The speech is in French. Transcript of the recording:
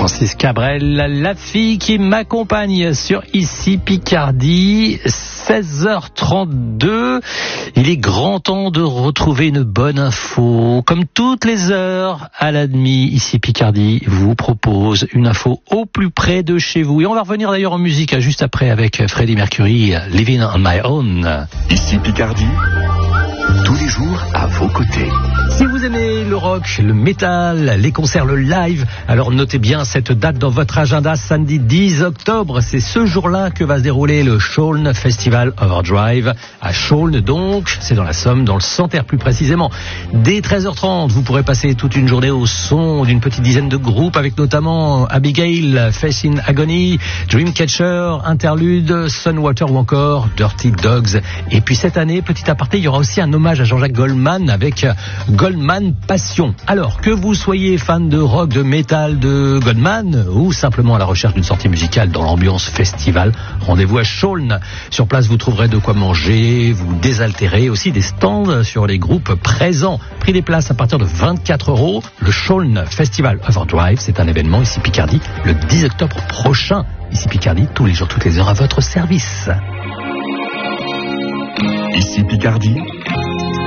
Francis Cabrel, la fille qui m'accompagne sur Ici Picardie, 16h32. Il est grand temps de retrouver une bonne info. Comme toutes les heures à la demi, Ici Picardie vous propose une info au plus près de chez vous. Et on va revenir d'ailleurs en musique juste après avec Freddie Mercury, Living on My Own. Ici Picardie, tous les jours à vos côtés. Si vous aimez le rock, le métal, les concerts, le live, alors notez bien cette date dans votre agenda, samedi 10 octobre. C'est ce jour-là que va se dérouler le Chaulnes Festival Overdrive. À Chaulnes donc, c'est dans la Somme, dans le Santerre plus précisément. Dès 13h30, vous pourrez passer toute une journée au son d'une petite dizaine de groupes avec notamment Abigail, Faith in Agony, Dreamcatcher, Interlude, Sunwater ou encore Dirty Dogs. Et puis cette année, petit aparté, il y aura aussi un hommage à Jean-Jacques Goldman avec Goldman Passion. Alors, que vous soyez fan de rock, de métal, de Goldman, ou simplement à la recherche d'une sortie musicale dans l'ambiance festival, rendez-vous à Chaulnes. Sur place, vous trouverez de quoi manger, vous désaltérer, aussi des stands sur les groupes présents. Prix des places à partir de 24 €. Le Chaulnes Festival Overdrive, c'est un événement ici Picardie, le 10 octobre prochain. Ici Picardie, tous les jours, toutes les heures à votre service. Ici Picardie,